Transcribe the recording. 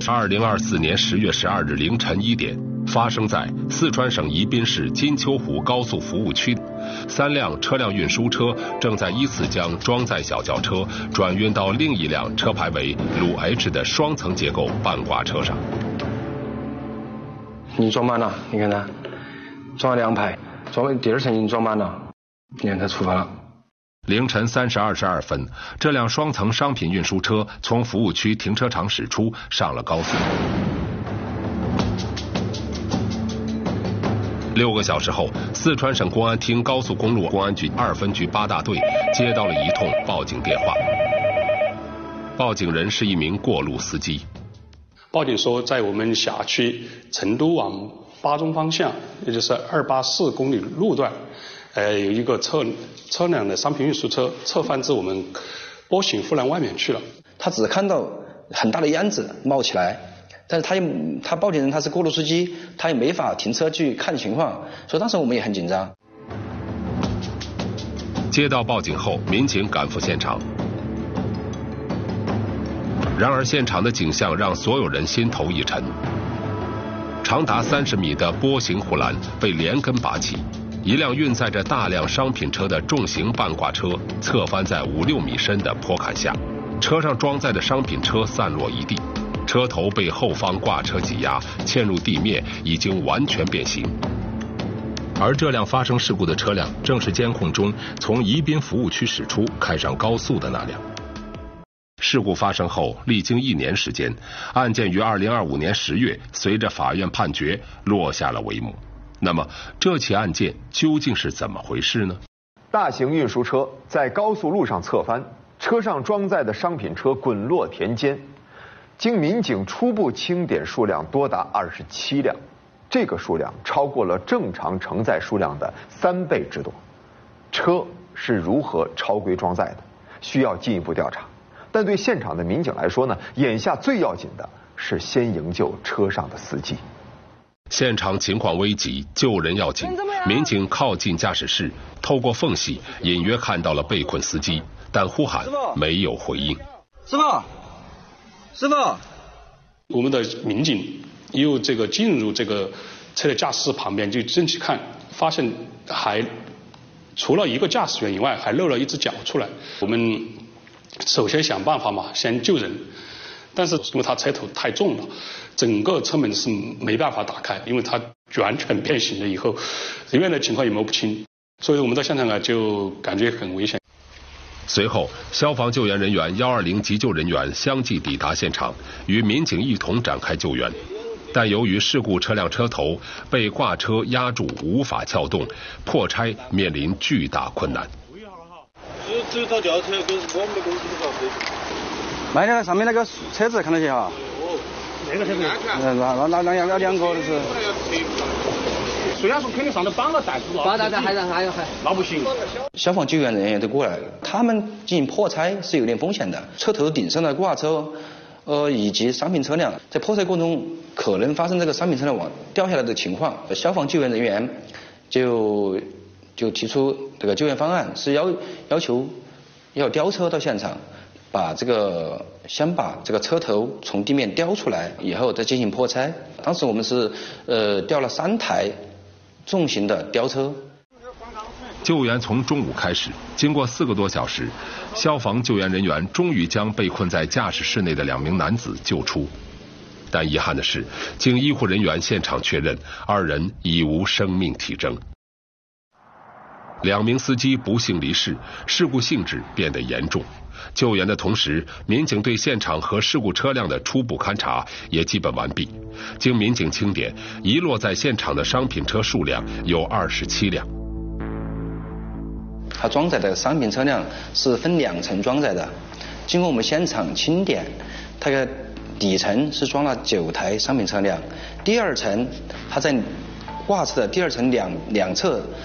2024年10月12日凌晨1点，发生在四川省宜宾市金秋湖高速服务区，3辆车辆运输车正在依次将装载小轿车转运到另一辆车牌为鲁 H 的双层结构半挂车上。 你装满了，你看它，装了2排，装了第2层已经装满了，你看它出发了。 凌晨3时22分，这辆双层商品运输车从服务区停车场驶出，上了高速。6个小时后，四川省公安厅高速公路公安局2分局8大队接到了一通报警电话。报警人是一名过路司机。 报警说，在我们辖区成都往巴中方向，也就是284公里路段，有一个车辆的商品运输车侧翻至我们波形护栏外面去了。 他只看到很大的烟子冒起来，但是他报警人他是过路司机，他也没法停车去看情况，所以当时我们也很紧张。 接到报警后，民警赶赴现场。然而现场的景象让所有人心头一沉，长达30米的波形护栏被连根拔起，一辆运载着大量商品车的重型半挂车侧翻在5-6米深的坡坎下，车上装载的商品车散落一地，车头被后方挂车挤压，嵌入地面，已经完全变形。而这辆发生事故的车辆正是监控中从宜宾服务区驶出开上高速的那辆。事故发生后，历经1年时间，案件于2025年10月随着法院判决落下了帷幕。那么，这起案件究竟是怎么回事呢？ 大型运输车在高速路上侧翻，车上装载的商品车滚落田间。经民警初步清点，数量多达27辆，这个数量超过了正常承载数量的3倍之多。车是如何超规装载的，需要进一步调查。但对现场的民警来说呢，眼下最要紧的是先营救车上的司机。 现场情况危急，救人要紧。民警靠近驾驶室，透过缝隙隐约看到了被困司机，但呼喊没有回应。 师傅， 我们的民警又进入这个车的驾驶室旁边，就进去看，发现还除了一个驾驶员以外，还露了一只脚出来。我们首先想办法嘛，先救人，但是因为他车头太重了，整个车门是没办法打开，因为它完全变形了以后，人员的情况也摸不清，所以我们到现场啊就感觉很危险。 随后，消防救援人员、120急救人员相继抵达现场，与民警一同展开救援。但由于事故车辆车头被挂车压住，无法撬动，破拆面临巨大困难。 只找吊车跟我们的公司不搞。 买那个上面那个车子看到些哈。 哦，那个车子。 那两个就是。 虽然说肯定上头绑了带子了， 绑带还那不行。 消防救援人员都过来了，他们进行破拆是有点风险的。车头顶上的挂车，以及商品车辆在破拆过程中可能发生这个商品车辆往掉下来的情况，消防救援人员就提出这个救援方案，是要求要吊车到现场，先把这个车头从地面吊出来，以后再进行破拆。当时我们是吊了3台重型的吊车。 救援从中午开始，经过4个多小时，消防救援人员终于将被困在驾驶室内的2名男子救出。但遗憾的是，经医护人员现场确认，2人已无生命体征。2名司机不幸离世，事故性质变得严重。救援的同时，民警对现场和事故车辆的初步勘查也基本完毕。经民警清点，遗落在现场的商品车数量有27辆。 它装载的商品车辆是分2层装载的。经过我们现场清点，它的底层是装了9台商品车辆，第2层它在挂车的第2层两侧